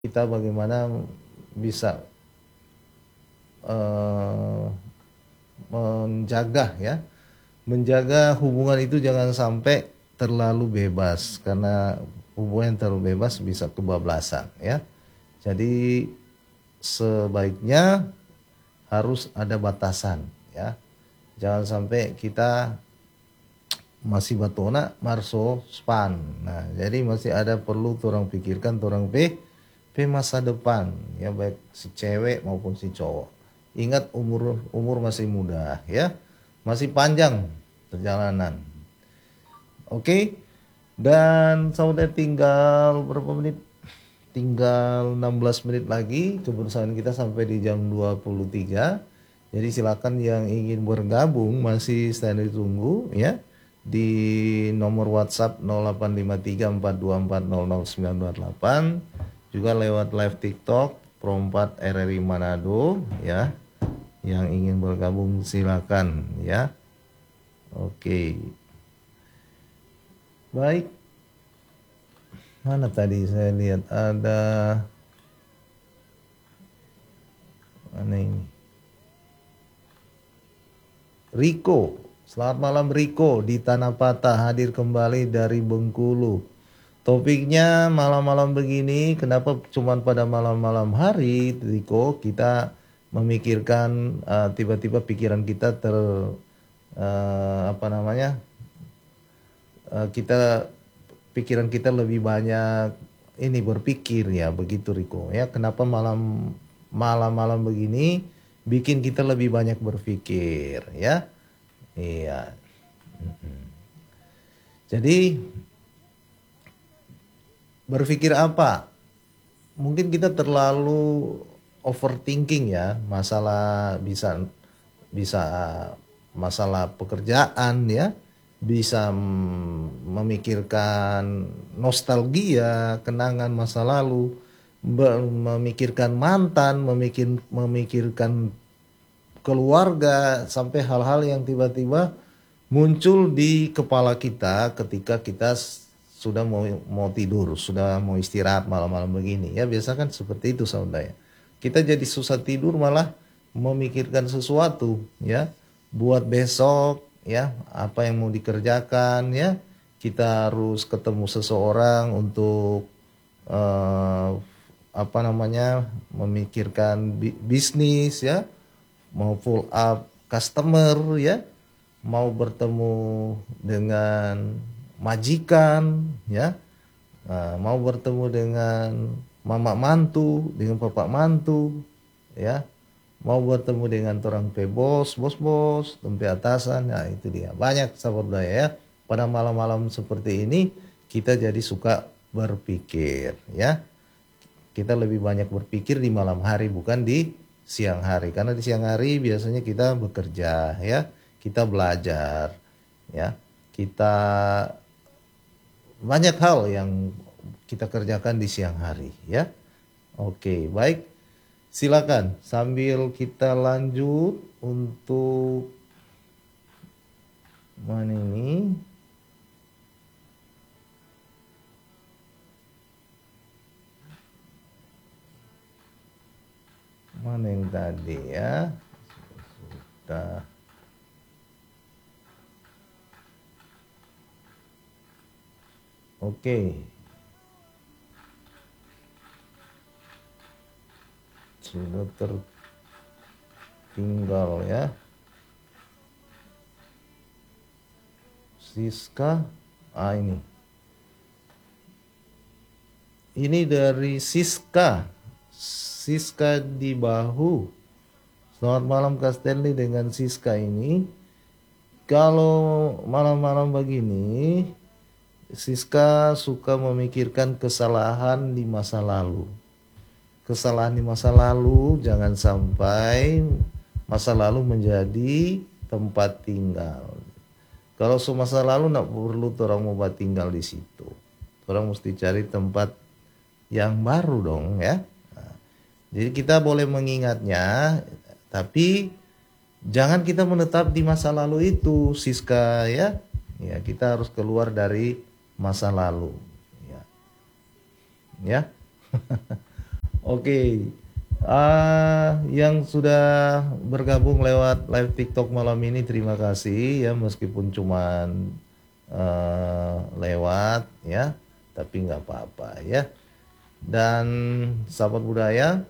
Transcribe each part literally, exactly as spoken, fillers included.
kita bagaimana bisa uh, menjaga ya, menjaga hubungan itu jangan sampai terlalu bebas, karena hubungan yang terlalu bebas bisa kebablasan ya. Jadi sebaiknya harus ada batasan ya. Jangan sampai kita masih batona marso span. Nah, jadi masih ada perlu orang pikirkan orang p p masa depan ya, baik si cewek maupun si cowok. Ingat umur umur masih muda ya. Masih panjang perjalanan. Oke. Dan saudara tinggal berapa menit? Tinggal enam belas menit lagi kebersamaan kita sampai di jam dua puluh tiga. Jadi silakan yang ingin bergabung masih stand ditunggu ya di nomor WhatsApp nol delapan lima tiga empat dua empat nol nol sembilan dua delapan, juga lewat live TikTok Pro empat R R I Manado ya. Yang ingin bergabung silakan ya. Oke. Baik. Mana tadi saya lihat ada mana ini? Riko, selamat malam Riko di Tanah Patah, hadir kembali dari Bengkulu. Topiknya malam-malam begini, kenapa cuma pada malam-malam hari Riko kita memikirkan uh, tiba-tiba pikiran kita ter uh, apa namanya uh, kita pikiran kita lebih banyak ini berpikir ya, begitu Riko ya. Kenapa malam malam-malam begini bikin kita lebih banyak berpikir ya. Iya. Jadi berpikir apa? Mungkin kita terlalu overthinking ya, masalah bisa bisa masalah pekerjaan ya, bisa memikirkan nostalgia, kenangan masa lalu, memikirkan mantan, memikir, memikirkan keluarga, sampai hal-hal yang tiba-tiba muncul di kepala kita ketika kita sudah mau mau tidur, sudah mau istirahat malam-malam begini ya. Biasa kan seperti itu saudara. Kita jadi susah tidur malah memikirkan sesuatu ya, buat besok ya, apa yang mau dikerjakan ya. Kita harus ketemu seseorang untuk uh, apa namanya memikirkan bi bisnis ya, mau full up customer ya, mau bertemu dengan majikan ya, nah, mau bertemu dengan mama mantu, dengan bapak mantu ya, mau bertemu dengan orang pe bos, bos-bos, tempe atasan. Nah itu dia, banyak sahabat budaya ya. Pada malam-malam seperti ini kita jadi suka berpikir ya. Kita lebih banyak berpikir di malam hari bukan di siang hari, karena di siang hari biasanya kita bekerja ya, kita belajar ya, kita banyak hal yang kita kerjakan di siang hari ya. Oke, baik, silakan sambil kita lanjut untuk mana ini. Mana yang tadi ya? Sudah. Oke. Sudah tertinggal ya. Siska. Ah ini. Ini dari Siska. Siska di bahu. Selamat malam Kak Stanley dengan Siska ini. Kalau malam-malam begini, Siska suka memikirkan kesalahan di masa lalu. Kesalahan di masa lalu, jangan sampai masa lalu menjadi tempat tinggal. Kalau semasa lalu nak perlu orang mau tinggal di situ. Orang mesti cari tempat yang baru dong ya. Jadi kita boleh mengingatnya, tapi jangan kita menetap di masa lalu itu, Siska ya. Ya, kita harus keluar dari masa lalu. Ya. Ya. Oke, ah yang sudah bergabung lewat live TikTok malam ini terima kasih ya, meskipun cuman uh, lewat ya, tapi nggak apa-apa ya. Dan sahabat budaya,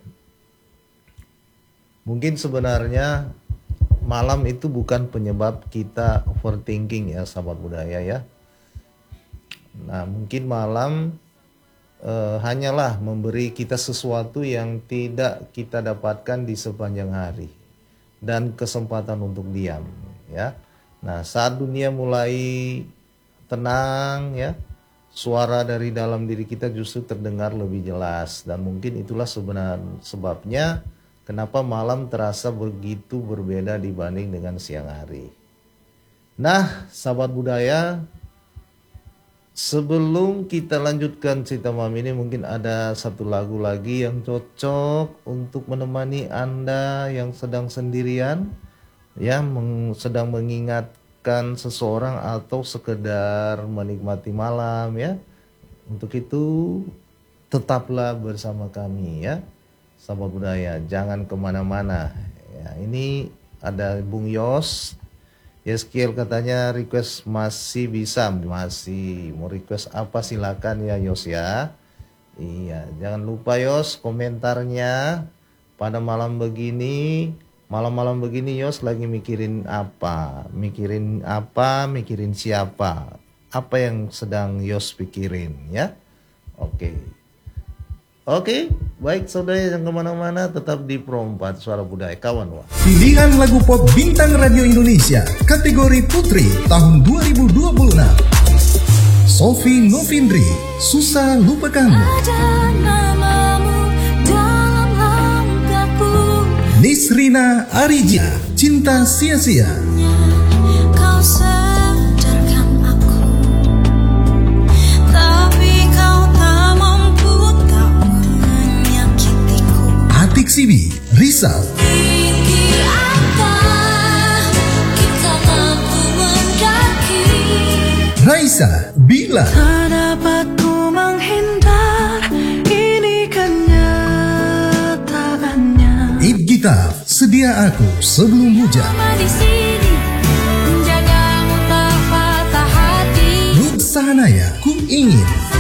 mungkin sebenarnya malam itu bukan penyebab kita overthinking ya sahabat budaya ya. Nah mungkin malam eh, hanyalah memberi kita sesuatu yang tidak kita dapatkan di sepanjang hari dan kesempatan untuk diam ya. Nah saat dunia mulai tenang ya, suara dari dalam diri kita justru terdengar lebih jelas, dan mungkin itulah sebenarnya sebabnya kenapa malam terasa begitu berbeda dibanding dengan siang hari. Nah sahabat budaya, sebelum kita lanjutkan cerita malam ini, mungkin ada satu lagu lagi yang cocok untuk menemani Anda yang sedang sendirian, ya, meng, sedang mengingatkan seseorang atau sekedar menikmati malam, ya. Untuk itu tetaplah bersama kami, ya, sahabat budaya. Jangan kemana-mana. Ya, ini ada Bung Yos. Yeskiel katanya request masih bisa, masih mau request apa silakan ya Yos ya. Iya, jangan lupa Yos komentarnya pada malam begini, malam-malam begini Yos lagi mikirin apa, mikirin apa, mikirin siapa, apa yang sedang Yos pikirin ya. Oke. Oke, baik saudara, yang kemana-mana tetap di Pro empat Suara Budaya, kawan wah. Pilihan lagu pop bintang radio Indonesia kategori putri tahun dua ribu dua puluh enam. Sophie Novindri, Susah Lupakanmu. Ada namamu dalam langkahku. Nisrina Arijia, Cinta Sia-sia. Kau sadarkan aku, tapi kau tak mampu, tak menyakitiku. Atik Sibi, Risau. Tinggi apa kita mampu mendaki. Raisa, Bila. Tak dapat ku menghindar, ini kenyataannya. It Gitar, Sedia Aku Sebelum Hujan. Lama di sini, menjagamu tak patah hati. Ruth Sahanaya, Ku Ingin.